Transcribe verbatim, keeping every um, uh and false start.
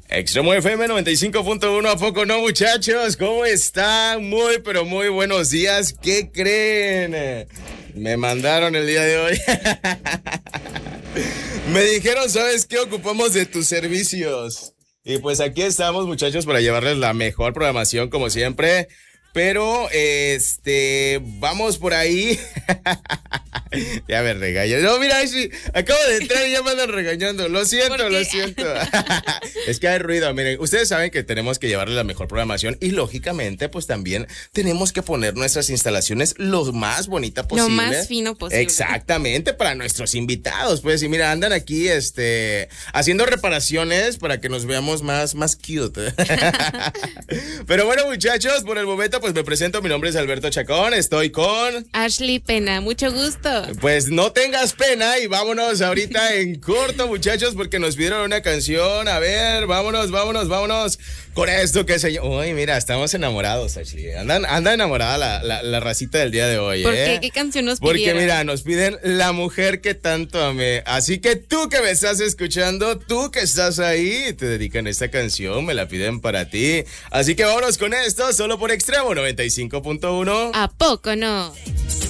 Extremo F M noventa y cinco punto uno, ¿a poco no, muchachos? ¿Cómo están? Muy, pero muy buenos días. ¿Qué creen? Me mandaron el día de hoy. Me dijeron, ¿sabes qué? Ocupamos de tus servicios. Y pues aquí estamos, muchachos, para llevarles la mejor programación, como siempre. Pero, este, vamos por ahí. Ya me regañan. No, mira, sí, acabo de entrar y ya me andan regañando. Lo siento, lo siento. Es que hay ruido. Miren, ustedes saben que tenemos que llevarles la mejor programación y lógicamente, pues también tenemos que poner nuestras instalaciones lo más bonita posible. Lo más fino posible. Exactamente, para nuestros invitados. Pues, y mira, andan aquí, este, haciendo reparaciones para que nos veamos más, más cute. Pero bueno, muchachos, por el momento, pues me presento. Mi nombre es Alberto Chacón. Estoy con Ashley Pena. Mucho gusto. Pues no tengas pena y vámonos ahorita en corto, muchachos, porque nos pidieron una canción. A ver, vámonos, vámonos, vámonos con esto que se... Uy, mira, estamos enamorados, Ashley. Andan, anda enamorada la, la, la racita del día de hoy, ¿Por ¿eh? qué? ¿Qué canción nos pidieron? Porque mira, nos piden La Mujer que Tanto Amé. Así que tú que me estás escuchando, tú que estás ahí, te dedican esta canción, me la piden para ti. Así que vámonos con esto, solo por Extremo noventa y cinco punto uno. ¿A poco no?